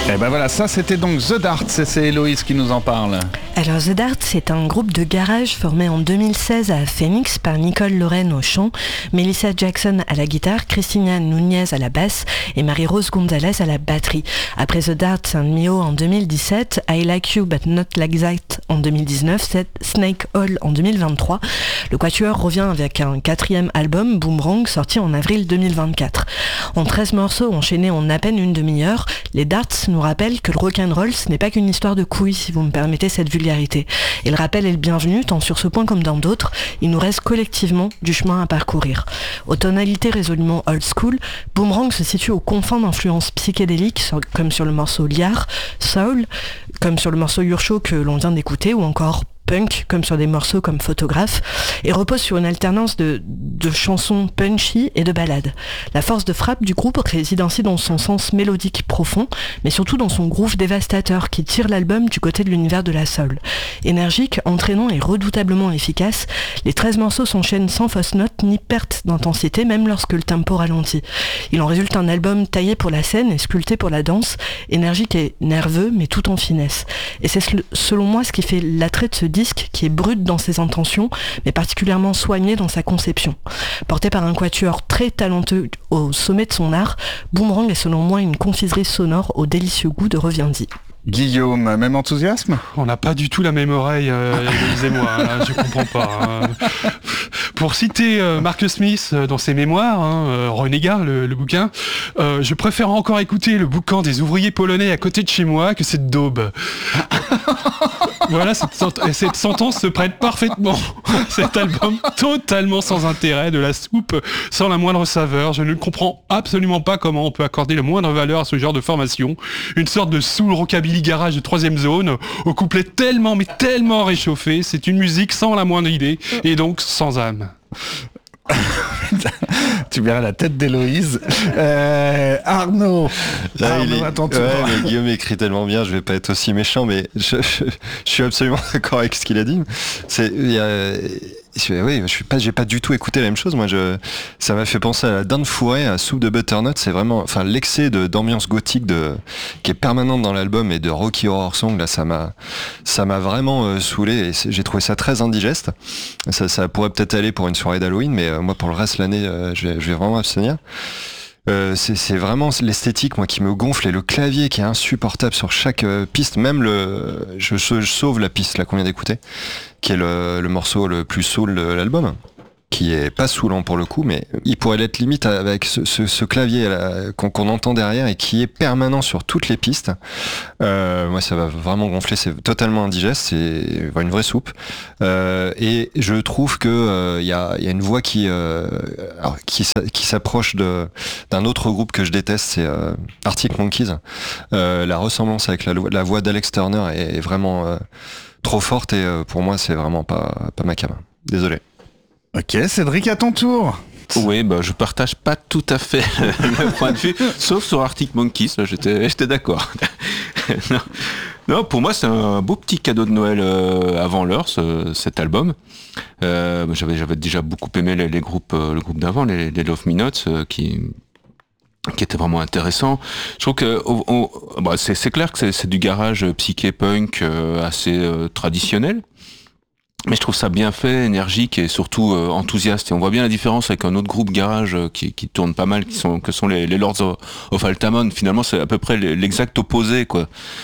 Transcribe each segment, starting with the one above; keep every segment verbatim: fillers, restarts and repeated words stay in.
Et ben voilà, ça c'était donc The Darts, et c'est Héloïse qui nous en parle. Alors The Darts, c'est un groupe de garage formé en deux mille seize à Phoenix par Nicole Lorraine au chant, Melissa Jackson à la guitare, Cristina Nunez à la basse et Marie-Rose Gonzalez à la batterie. Après The Darts and Mio en deux mille dix-sept, I Like You But Not Like That en deux mille dix-neuf, Snake Hall en deux mille vingt-trois, le quatuor revient avec un quatrième album, Boomerang, sorti en avril deux mille vingt-quatre. En treize morceaux enchaînés en à peine une demi-heure, les Darts nous rappellent que le rock'n'roll ce n'est pas qu'une histoire de couilles, si vous me permettez cette vulgarité. Et le rappel est le bienvenu, tant sur ce point comme dans d'autres, il nous reste collectivement du chemin à parcourir. Aux tonalités résolument old school, Boomerang se situe aux confins d'influences psychédéliques, comme sur le morceau Liar, Soul, comme sur le morceau Urshow que l'on vient d'écouter, ou encore punk, comme sur des morceaux comme Photographe, et repose sur une alternance de, de chansons punchy et de ballades. La force de frappe du groupe réside ainsi dans son sens mélodique profond, mais surtout dans son groove dévastateur qui tire l'album du côté de l'univers de la soul. Énergique, entraînant et redoutablement efficace, les treize morceaux s'enchaînent sans fausse note ni perte d'intensité, même lorsque le tempo ralentit. Il en résulte un album taillé pour la scène et sculpté pour la danse, énergique et nerveux, mais tout en finesse. Et c'est selon moi ce qui fait l'attrait de ce disque, qui est brut dans ses intentions, mais particulièrement soigné dans sa conception. Porté par un quatuor très talentueux au sommet de son art, Boomerang est selon moi une confiserie sonore au délicieux goût de Reviens-y. Guillaume, même enthousiasme ? On n'a pas du tout la même oreille, euh, Héloïse et moi, hein, je comprends pas. Hein. Pour citer euh, Mark Smith euh, dans ses mémoires, hein, euh, Renégat, le, le bouquin, euh, je préfère encore écouter le boucan des ouvriers polonais à côté de chez moi que cette daube. Voilà, cette, cette sentence se prête parfaitement. Cet album totalement sans intérêt, de la soupe sans la moindre saveur. Je ne comprends absolument pas comment on peut accorder la moindre valeur à ce genre de formation. Une sorte de soul rockabilly garage de troisième zone, au couplet tellement mais tellement réchauffé. C'est une musique sans la moindre idée et donc sans âme. Tu verras la tête d'Héloïse. Euh, Arnaud, Là, Arnaud il est... à ton tour. Ouais, mais Guillaume écrit tellement bien, je vais pas être aussi méchant, mais je, je, je suis absolument d'accord avec ce qu'il a dit. C'est, il y a, je, oui, je suis pas, j'ai pas du tout écouté la même chose. Moi, je, ça m'a fait penser à la dinde fourrée, à soupe de butternut. C'est vraiment, enfin, l'excès de, d'ambiance gothique de, qui est permanente dans l'album et de Rocky Horror Song. Là, ça m'a, ça m'a vraiment euh, saoulé et j'ai trouvé ça très indigeste. Ça, ça pourrait peut-être aller pour une soirée d'Halloween, mais euh, moi, pour le reste de l'année, euh, je, vais, je vais vraiment abstenir. Euh, c'est, c'est vraiment l'esthétique moi qui me gonfle et le clavier qui est insupportable sur chaque euh, piste, même le je, je, je sauve la piste là qu'on vient d'écouter, qui est le, le morceau le plus soul de l'album, qui est pas saoulant pour le coup, mais il pourrait l'être limite avec ce, ce, ce clavier là, qu'on, qu'on entend derrière et qui est permanent sur toutes les pistes. Euh, moi, ça va vraiment gonfler, c'est totalement indigeste, c'est une vraie soupe. Euh, et je trouve que il euh, y, a, y a une voix qui euh, alors, qui, qui s'approche de d'un autre groupe que je déteste, c'est euh, Arctic Monkeys. Euh, la ressemblance avec la, la voix d'Alex Turner est, est vraiment euh, trop forte et euh, pour moi, c'est vraiment pas pas ma cam. Désolé. Ok, Cédric, à ton tour. Oui, bah, je partage pas tout à fait le point de vue, sauf sur Arctic Monkeys, là, j'étais, j'étais d'accord. non. non, pour moi, c'est un beau petit cadeau de Noël euh, avant l'heure, ce, cet album. Euh, j'avais, j'avais déjà beaucoup aimé les, les groupes, euh, le groupe d'avant, les, les Love Me Not, euh, qui... qui était vraiment intéressant. Je trouve que oh, oh, bah, c'est, c'est clair que c'est, c'est du garage psyché punk euh, assez euh, traditionnel. Mais je trouve ça bien fait, énergique et surtout euh, enthousiaste. Et on voit bien la différence avec un autre groupe garage euh, qui, qui tourne pas mal, qui sont que sont les, les Lords of, of Altamont. Finalement, c'est à peu près l'exact opposé, quoi.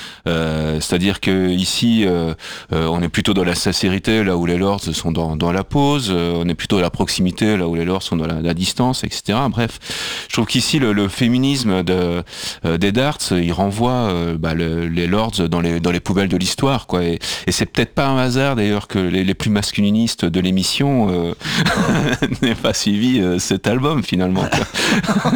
Euh, c'est-à-dire que ici, euh, euh, on est plutôt dans la sincérité, là où les Lords sont dans, dans la pause. Euh, on est plutôt à la proximité, là où les Lords sont dans la, la distance, et cetera. Bref, je trouve qu'ici le, le féminisme de, euh, des Darts, il renvoie euh, bah, le, les Lords dans les dans les poubelles de l'histoire, quoi. Et, et c'est peut-être pas un hasard d'ailleurs que les, les plus masculinistes de l'émission euh, n'aient pas suivi euh, cet album finalement, quoi.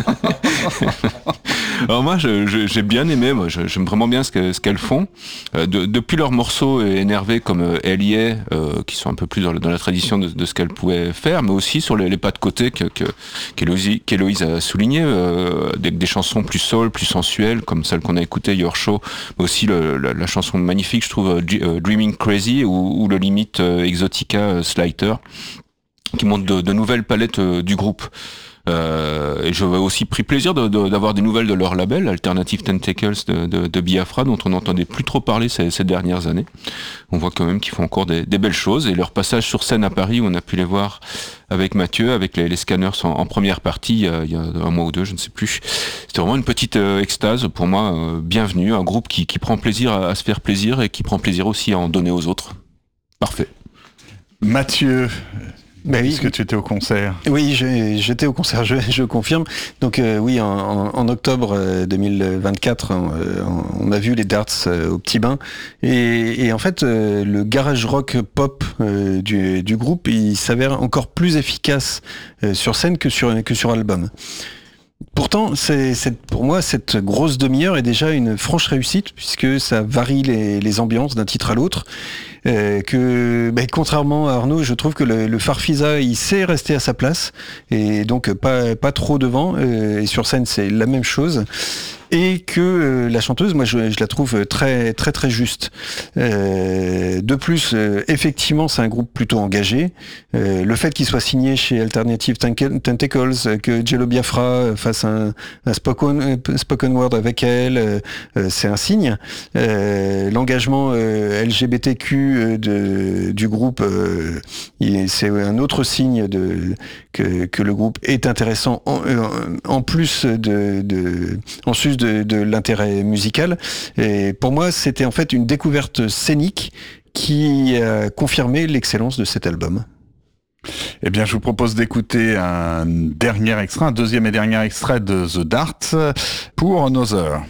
Alors moi, je, je, j'ai bien aimé. Moi, je, j'aime vraiment bien ce, que, ce qu'elles font. Euh, de, depuis leurs morceaux énervés comme euh, Elliot, euh, qui sont un peu plus dans, dans la tradition de, de ce qu'elles pouvaient faire, mais aussi sur les, les pas de côté que, que, qu'Héloïse, qu'Héloïse a souligné, euh, des, des chansons plus soul, plus sensuelles, comme celle qu'on a écoutée, Your Show, mais aussi le, la, la chanson magnifique, je trouve, euh, Dreaming Crazy, ou, ou le limite euh, Exotica euh, Slider, qui montre de, de nouvelles palettes euh, du groupe. Euh, et j'avais aussi pris plaisir de, de, d'avoir des nouvelles de leur label, Alternative Tentacles de, de, de Biafra, dont on n'entendait plus trop parler ces, ces dernières années. On voit quand même qu'ils font encore des, des belles choses, et leur passage sur scène à Paris, où on a pu les voir avec Mathieu, avec les, les Scanners en, en première partie, il y, a, il y a un mois ou deux, je ne sais plus. C'était vraiment une petite euh, extase pour moi, euh, bienvenue, un groupe qui, qui prend plaisir à, à se faire plaisir et qui prend plaisir aussi à en donner aux autres. Parfait. Mathieu, Ben oui. est-ce que tu étais au concert ? Oui, j'ai, j'étais au concert, je, je confirme. Donc euh, oui, en, en, en octobre euh, deux mille vingt-quatre, on, euh, on a vu les Darts euh, au Petit Bain. Et, et en fait, euh, le garage rock pop euh, du, du groupe, il s'avère encore plus efficace euh, sur scène que sur, que sur album. Pourtant, c'est, c'est, pour moi, cette grosse demi-heure est déjà une franche réussite, puisque ça varie les, les ambiances d'un titre à l'autre. Euh, que, bah, contrairement à Arnaud, je trouve que le, le Farfisa, il sait rester à sa place, et donc pas, pas trop devant. Euh, et sur scène, c'est la même chose. Et que euh, la chanteuse, moi, je, je la trouve très, très, très juste. Euh, de plus, euh, effectivement, c'est un groupe plutôt engagé. Euh, le fait qu'il soit signé chez Alternative Tentacles, que Jello Biafra fasse un, un spoken, spoken word avec elle, euh, c'est un signe. Euh, l'engagement euh, L G B T Q de, du groupe, euh, il, c'est un autre signe de, que, que le groupe est intéressant en, en plus de, de en sus de, de l'intérêt musical. Et pour moi, c'était en fait une découverte scénique qui a confirmé l'excellence de cet album. Eh bien, je vous propose d'écouter un dernier extrait, un deuxième et dernier extrait de The Darts pour Another.